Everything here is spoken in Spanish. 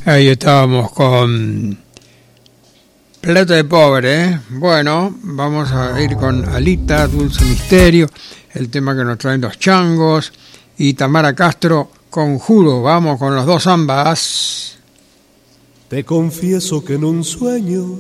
Ahí estábamos con Plata de Pobre, ¿eh? Bueno, vamos a ir con Alita, Dulce Misterio, el tema que nos traen los Changos, y Tamara Castro, Conjuro. Vamos con los dos ambas. Te confieso que en un sueño